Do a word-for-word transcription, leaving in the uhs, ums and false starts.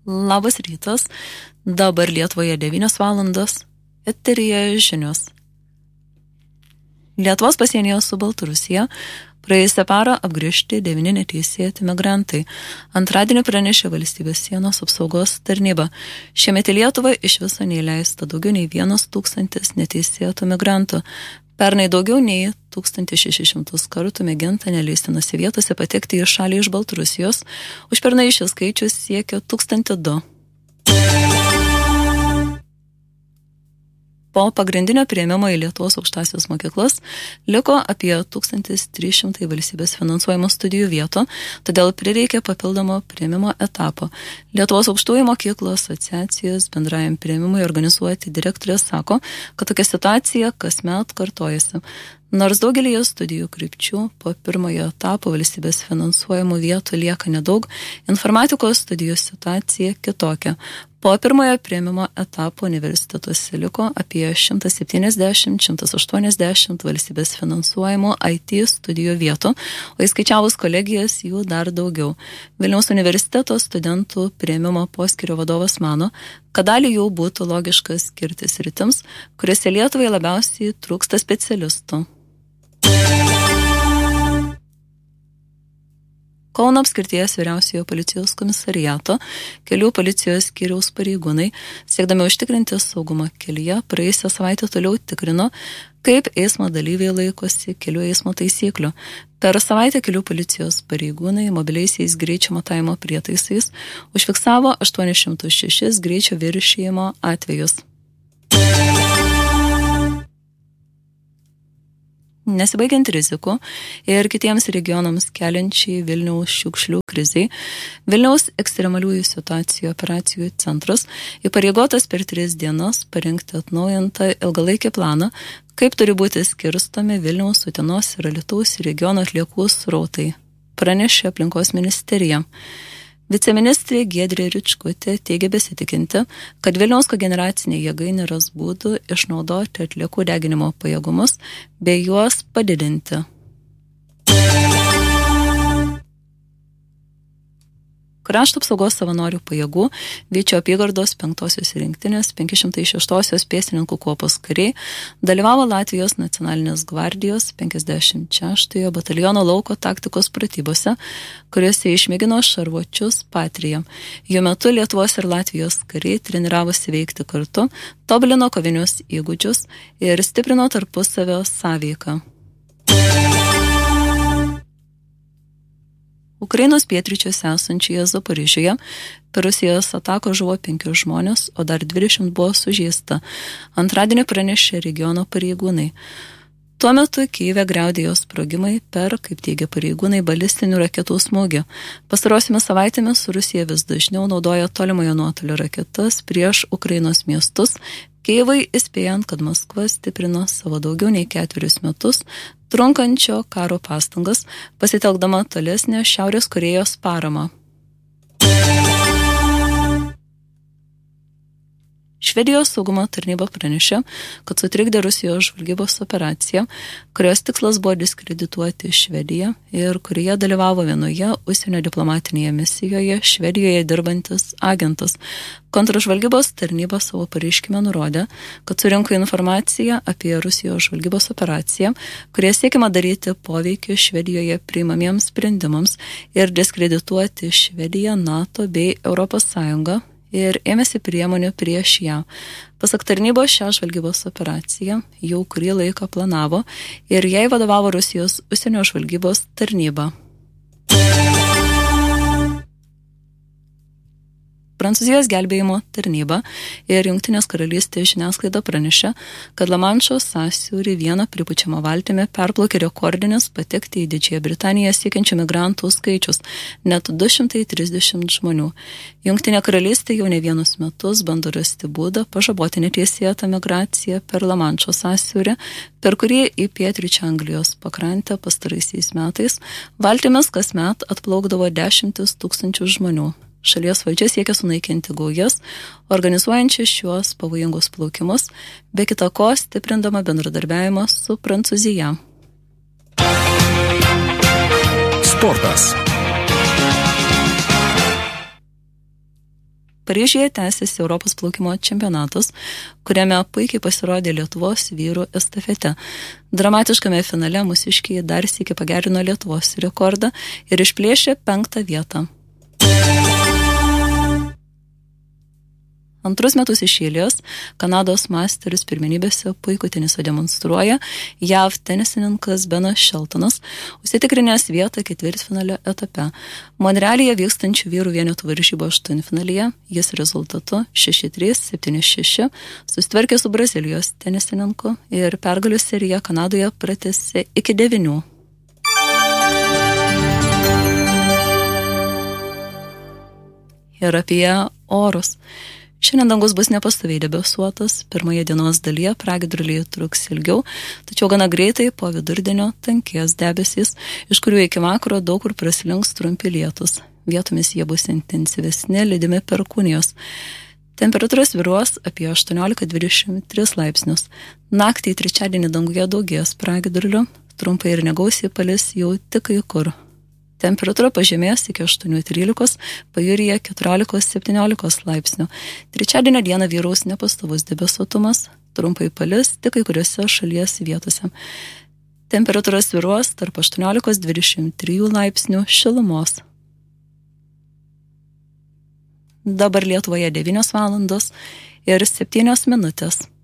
Labas rytas, dabar Lietuvoje devynios valandos, eteryje žinios. Lietuvos pasienyje su Baltarusija praėjusią parą apgrįžti devyni neteisėti migrantai. Antradienį pranešė valstybės sienos apsaugos tarnyba. Šiemet į Lietuvą iš viso neįleista daugiau nei vienas tūkstantis neteisėtų migrantų. Pernai daugiau nei tūkstantis šešis šimtus kartų mėginta neleistinose vietose patekti į šalį iš Baltarusijos. Užpernai šis skaičius siekia tūkstantį du. Po pagrindinio priėmimo į Lietuvos aukštąsias mokyklas liko apie tūkstantis trys šimtai valstybės finansuojamų studijų vietų, todėl prireikė papildomo priėmimo etapo. Lietuvos aukštųjų mokyklų asociacijos bendrajam priėmimui organizuoti direktorė sako, kad tokia situacija kasmet kartojasi. Nors daugelį studijų krypčių po pirmojo etapo valstybės finansuojamų vietų lieka nedaug, informatikos studijų situacija kitokia. Po pirmojo priėmimo etapo universitetuose liko apie šimtas septyniasdešimt - šimtas aštuoniasdešimt valstybės finansuojamų I T studijų vietų, o įskaičiavus kolegijas jų dar daugiau. Vilniaus universiteto studentų priėmimo poskyrio vadovas mano, kad dalį jų būtų logiška skirti sritims, kuriuose Lietuvai labiausiai trūksta specialistų. Kauno apskrities vyriausiojo policijos komisariato kelių policijos skyriaus pareigūnai, siekdami užtikrinti saugumą kelyje, praėjusią savaitę toliau tikrino, kaip eismo dalyviai laikosi kelių eismo taisyklių. Per savaitę kelių policijos pareigūnai mobiliaisiais greičio matavimo prietaisais užfiksavo aštuonis šimtus šešis greičio viršijimo atvejus. Nesibaigiant rizikų ir kitiems regionams keliančiai Vilniaus šiukšlių krizei, Vilniaus ekstremaliųjų situacijų operacijų centras įpareigotas per tris dienas parengti atnaujintą ilgalaikį planą, kaip turi būti skirstomi Vilniaus, Utenos ir Alytaus regiono atliekų srautai, pranešė aplinkos ministerija. Viceministrė Giedrė Ričkutė teigia besitikinti, kad Vilniaus kogeneracinė jėgainė ras būdų išnaudoti atliekų deginimo pajėgumus bei juos padidinti. Krašto apsaugos savanorių pajėgų Vyčio apygardos penktosios rinktinės penki šimtai šeštosios pėstininkų kuopos kariai dalyvavo Latvijos nacionalinės gvardijos penkiasdešimt šeštojo bataliono lauko taktikos pratybose, kuriuose išmėgino šarvuočius Patrija. Jų metu Lietuvos ir Latvijos kariai treniravosi veikti kartu, tobulino kovinius įgūdžius ir stiprino tarpusavio sąveiką. Ukrainos pietryčiuose esančioje Zaporižėje per Rusijos ataką žuvo penki žmonės, o dar dvidešimt buvo sužeista. Antradienį pranešė regiono pareigūnai. Tuo metu Kyjive griaudėjo sprogimai per, kaip teigia pareigūnai, balistinių raketų smūgį. Pastarosiomis savaitėmis Rusija vis dažniau naudoja tolimojo nuotolio raketas prieš Ukrainos miestus, Kyjivai įspėjant, kad Maskva stiprino savo daugiau nei ketverius metus trunkančio karo pastangas, pasitelkdama tolesnę Šiaurės Korėjos paramą. Švedijos saugumo tarnyba pranešė, kad sutrikdė Rusijos žvalgybos operaciją, kurios tikslas buvo diskredituoti Švediją ir kurioje dalyvavo vienoje užsienio diplomatinėje misijoje Švedijoje dirbantis agentas. Kontražvalgybos tarnyba savo pareiškime nurodė, kad surinko informaciją apie Rusijos žvalgybos operaciją, kurie siekima daryti poveikį Švedijoje priimamiems sprendimams ir diskredituoti Švediją, NATO bei Europos Sąjungą ir ėmėsi priemonių prieš ją. Pasak tarnybos, šią žvalgybos operaciją jau kurį laiką planavo ir jai vadovavo Rusijos užsienio žvalgybos tarnyba. Prancūzijos gelbėjimo tarnyba ir Jungtinės karalystės žiniasklaida pranešė, kad Lamanšo sąsiaurį vieną pripučiamą valtimi perplaukė rekordinis patekti į Didžiąją Britaniją siekiančių migrantų skaičius, net du šimtai trisdešimt žmonių. Jungtinė karalystė jau ne vienus metus bando rasti būdą pažaboti neteisėtą migraciją per Lamanšo sąsiaurį, per kurį į pietryčių Anglijos pakrantę pastaraisiais metais valtimis kasmet atplaukdavo dešimtis tūkstančių žmonių. Šalies valdžia siekia sunaikinti gaujas, organizuojančias šiuos pavojingus plaukimus, be kita ko stiprindama bendradarbiavimą su Prancūzija. Sportas. Paryžiuje tęsiasi Europos plaukimo čempionatas, kuriame puikiai pasirodė Lietuvos vyrų estafete. Dramatiškame finale mūsiškiai dar sykį pagerino Lietuvos rekordą ir išplėšė penktą vietą. Antrus metus iš eilės Kanados Masters pirmenybėse puikų tenisą demonstruoja J A V tenisininkas Benas Sheltonas, užsitikrinęs vietą ketvirtfinalio etape. Monrealyje vykstančių vyrų vienetų varžybų aštuntfinalyje jis rezultatu šeši trys septyni šeši susitvarkė su Brazilijos tenisininku ir pergalių seriją Kanadoje pratęsė iki devynių. Ir apie orus. Šiandien dangus bus nepastoviai debesuotas, pirmoje dienos dalyje pragiedruliai truks ilgiau, tačiau gana greitai po vidurdienio tankės debesys, iš kurių iki vakaro daug kur praslinks trumpi lietus. Vietomis jie bus intensyvesni, lydimi perkūnijos. Temperatūra svyruos apie aštuoniolika dvidešimt tris laipsnius. Naktį trečiadienį danguje daugės pragiedrulių, trumpai ir negausiai palis jau tik kai kur. Temperatūra pažemės iki aštuonių trylikos, pajūryje keturiolikos septyniolikos laipsnių. Trečiadienio dieną vyraus nepastovus debesuotumas, trumpai palis tik kai kuriuose šalies vietose. Temperatūra svyruos tarp aštuoniolikos dvidešimt trijų laipsnių šilumos. Dabar Lietuvoje devynios valandos ir septynios minutės.